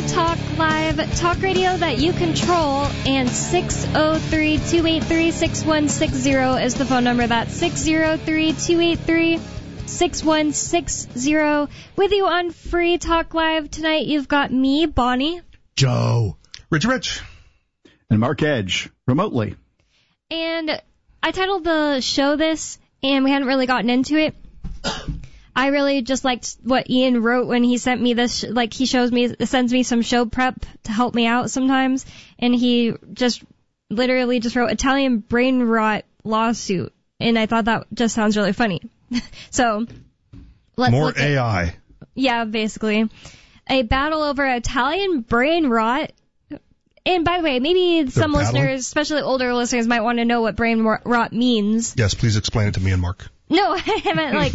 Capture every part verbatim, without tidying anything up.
Talk Live, talk radio that you control, and six oh three, two eight three, six one six zero is the phone number. That's six oh three, two eight three, six one six zero. With you on Free Talk Live tonight, you've got me, Bonnie. Joe. Rich Rich. And Mark Edge, remotely. And I titled the show this, and we hadn't really gotten into it. I really just liked what Ian wrote when he sent me this, like he shows me, sends me some show prep to help me out sometimes, and he just literally just wrote Italian brain rot lawsuit, and I thought that just sounds really funny. So, let's More look A I. At, yeah, basically. A battle over Italian brain rot. And by the way, maybe They're some battling? listeners, especially older listeners, might want to know what brain rot means. Yes, please explain it to me and Mark. No, I meant like,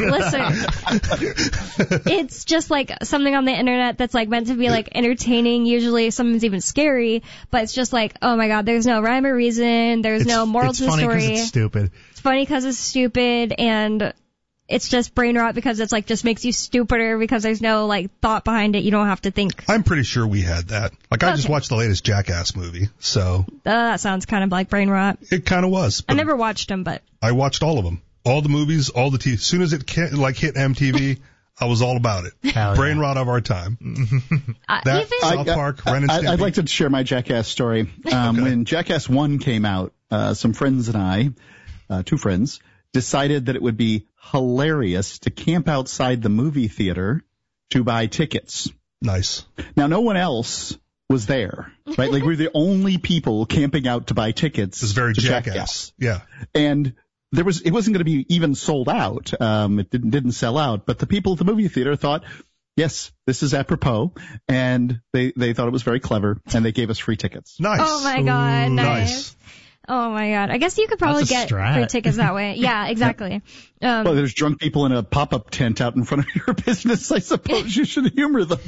listen. It's just like something on the internet that's like meant to be like entertaining, usually sometimes even scary, but it's just like, oh my god, there's no rhyme or reason, there's It's, no moral it's to the funny story. 'cause it's stupid. It's funny because it's stupid, and it's just brain rot because it's like just makes you stupider because there's no like thought behind it. You don't have to think. I'm pretty sure we had that. Like, I just Okay. watched the latest Jackass movie, so Uh, that sounds kind of like brain rot. it kind of was. I But never watched them, but I watched all of them. All the movies, all the T V. As soon as it ca- like hit M T V, I was all about it. Hell yeah. Brain rot of our time. uh, That, even South Park, Ren and I, Stimpy. I'd like to share my Jackass story. Um, Okay. When Jackass one came out, uh, some friends and I, uh, two friends, decided that it would be hilarious to camp outside the movie theater to buy tickets. Nice. Now, no one else was there, right? Like, we were the only people camping out to buy tickets. It's very to Jackass. Yeah. And there was, it wasn't going to be even sold out. Um, it didn't, didn't sell out, but the people at the movie theater thought, yes, this is apropos, and they, they thought it was very clever, and they gave us free tickets. Nice. oh my god, Ooh, nice. nice. Oh my god, I guess you could probably That's a get strat. free tickets that way. Yeah, exactly. Um, Well, there's drunk people in a pop-up tent out in front of your business. I suppose you should humor them.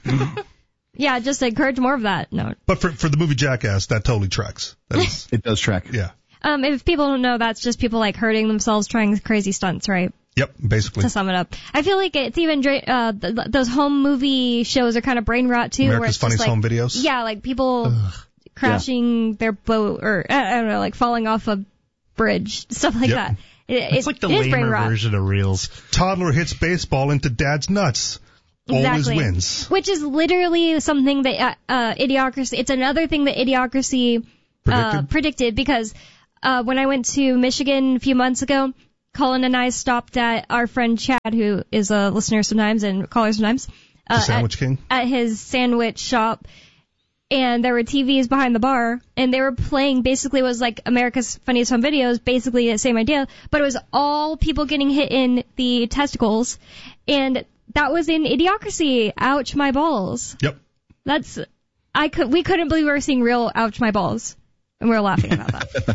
yeah, just encourage more of that. No. But for for the movie Jackass, that totally tracks. That is, It does track. yeah. Um, if people don't know, that's just people like hurting themselves trying crazy stunts, right? Yep, basically. To sum it up, I feel like it's even dra- uh th- th- those home movie shows are kind of brain rot too. where America's it's just Funniest like, Home Videos? Yeah, like people crashing their boat or I I don't know, like falling off a bridge, stuff like Yep. that. It, It's it, like the it is brain lamer rot. version of Reels. Toddler hits baseball into dad's nuts. Always Exactly. wins. Which is literally something that uh, uh, Idiocracy. It's another thing that Idiocracy uh, Predicted? predicted because uh, when I went to Michigan a few months ago, Colin and I stopped at our friend Chad, who is a listener sometimes and caller sometimes, uh, The Sandwich at, King? at his sandwich shop. And there were T Vs behind the bar, and they were playing basically was like America's Funniest Home Videos, basically the same idea, but it was all people getting hit in the testicles, and that was in Idiocracy. Ouch, my balls. Yep. That's I could we couldn't believe we were seeing real ouch, my balls, and we were laughing about that.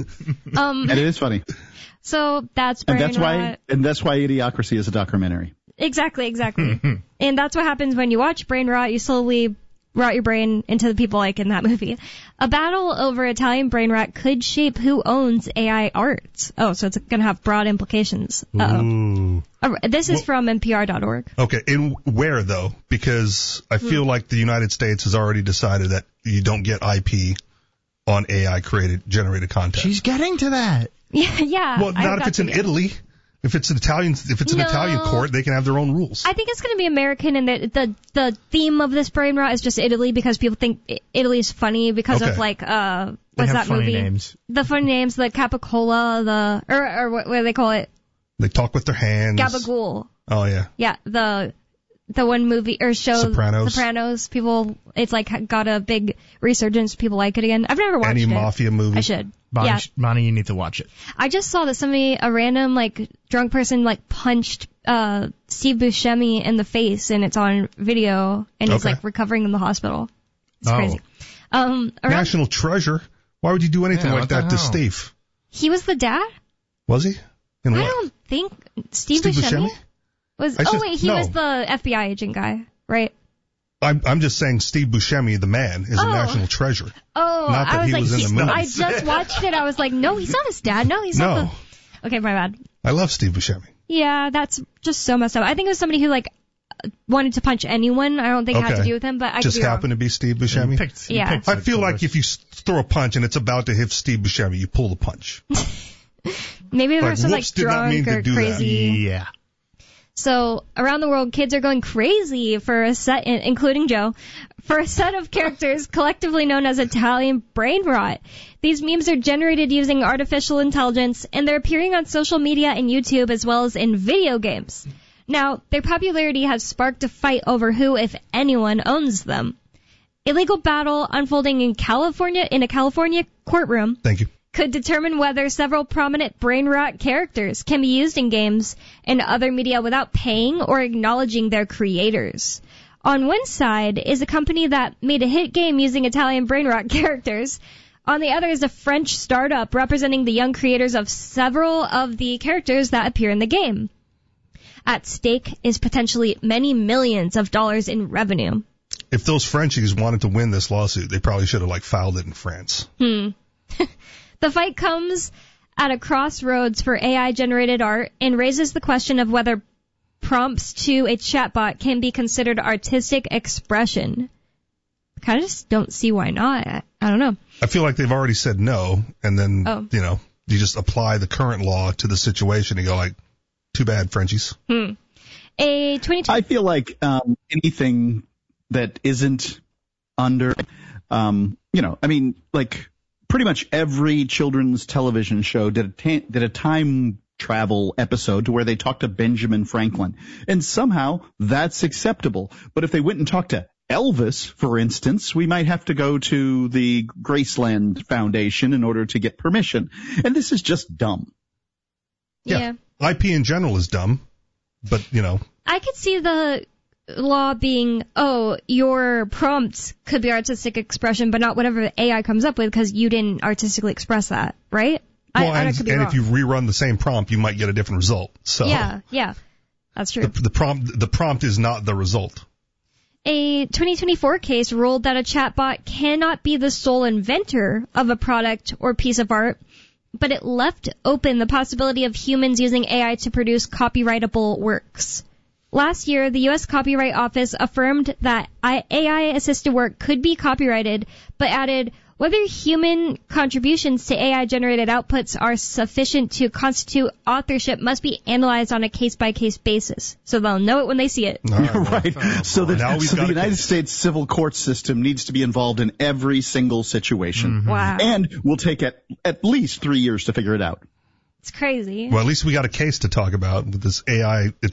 um, And it is funny. so that's And brain that's why, rot. and that's why Idiocracy is a documentary. Exactly, exactly. And that's what happens when you watch brain rot. You slowly rot your brain into the people like in that movie. A battle over Italian brain rot could shape who owns A I art. Oh, so it's going to have broad implications. Uh-oh. Ooh. Uh, This is Well- from N P R dot org. Okay, in where though? Because I feel like the United States has already decided that you don't get I P on A I created generated content. She's getting to that. Yeah, yeah. well, I not if got it's to in get- Italy. If it's an Italian, if it's an No. Italian court, they can have their own rules. I think it's going to be American, and the, the the theme of this brain rot is just Italy because people think I- Italy's funny because Okay. of like uh They what's have that funny movie? names. The funny names, the Capicola, the or or what, what do they call it? They talk with their hands. Gabagool. Oh yeah. Yeah, the the one movie or show Sopranos. Sopranos. People, it's like got a big resurgence. People like it again. I've never watched Any it. mafia movie. I should. Bonnie, Yeah, Bonnie, you need to watch it. I just saw that somebody, a random like drunk person, like punched uh Steve Buscemi in the face, and it's on video, and he's Okay. like recovering in the hospital. It's Oh. crazy. Um, around, National treasure. Why would you do anything Yeah, like what the that to hell? Steve? he was the dad. Was he? In I what? don't think Steve, Steve Buscemi, Buscemi? was. I Oh said- wait, he no. was the F B I agent guy, right? I'm I'm just saying Steve Buscemi, the man, is Oh. a national treasure. Oh, Not that I was he like, was in he- the movie. I just watched it. I was like, no, he's not his dad. No, he's No. not the. Okay, my bad. I love Steve Buscemi. Yeah, that's just so messed up. I think it was somebody who like wanted to punch anyone. I don't think it had to Okay. do with him, but I Just could be wrong. happened to be Steve Buscemi. He picked- he Yeah. picked I the feel like coolest. if you s- throw a punch and it's about to hit Steve Buscemi, you pull the punch. Maybe the Like, person's like whoops, did not mean drunk to or do that. crazy. Yeah. So around the world, kids are going crazy for a set, including Joe, for a set of characters collectively known as Italian brain rot. These memes are generated using artificial intelligence, and they're appearing on social media and YouTube as well as in video games. Now, their popularity has sparked a fight over who, if anyone, owns them. A legal battle unfolding in California in a California courtroom Thank you. could determine whether several prominent brain rot characters can be used in games and other media without paying or acknowledging their creators. On one side is a company that made a hit game using Italian brain rot characters. On the other is a French startup representing the young creators of several of the characters that appear in the game. At stake is potentially many millions of dollars in revenue. If those Frenchies wanted to win this lawsuit, they probably should have like filed it in France. Hmm. The fight comes at a crossroads for A I-generated art and raises the question of whether prompts to a chatbot can be considered artistic expression. I kind of just don't see why not. I, I don't know. I feel like they've already said no, and then, Oh. you know, you just apply the current law to the situation and go like, too bad, Frenchies. Hmm. A twenty twenty I feel like um, anything that isn't under, um, you know, I mean, like pretty much every children's television show did a, ta- did a time travel episode to where they talked to Benjamin Franklin. And somehow that's acceptable. But if they went and talked to Elvis, for instance, we might have to go to the Graceland Foundation in order to get permission. And this is just dumb. yeah. I P in general is dumb, but, you know, I could see the law being, oh, your prompts could be artistic expression, but not whatever the A I comes up with because you didn't artistically express that, right? I, well, I and, could be and wrong. if you rerun the same prompt, you might get a different result. So Yeah, yeah, that's true. the, the prompt, the prompt is not the result. A twenty twenty-four case ruled that a chatbot cannot be the sole inventor of a product or piece of art, but it left open the possibility of humans using A I to produce copyrightable works. Last year, the U S Copyright Office affirmed that A I-assisted work could be copyrighted, but added, whether human contributions to A I-generated outputs are sufficient to constitute authorship must be analyzed on a case-by-case basis. So they'll know it when they see it. All right, well, Right. So the, Now we've so got the a United case. States civil court system needs to be involved in every single situation. Wow. And will take at, at least three years to figure it out. It's crazy. Well, at least we got a case to talk about with this A I